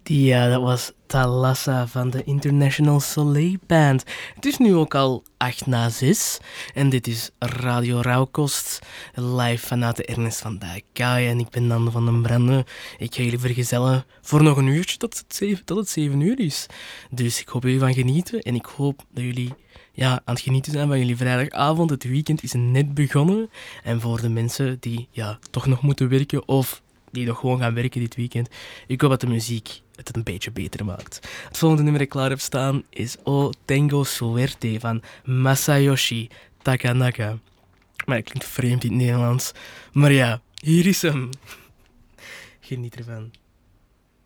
Ja, dat was Thalassa van de International Soleil Band. Het is nu ook al 6:08 en dit is Radio Rauwkost, live vanuit de Ernest van Dijkkaai. En ik ben Nando van den Brande. Ik ga jullie vergezellen voor nog een uurtje tot het 7 uur is. Dus ik hoop jullie van genieten en ik hoop dat jullie aan het genieten zijn van jullie vrijdagavond. Het weekend is net begonnen. En voor de mensen die toch nog moeten werken of die nog gewoon gaan werken dit weekend, ik hoop dat de muziek het een beetje beter maakt. Het volgende nummer dat ik klaar heb staan is O Tengo Suerte van Masayoshi Takanaka. Maar het klinkt vreemd in het Nederlands. Maar ja, hier is hem. Geniet ervan.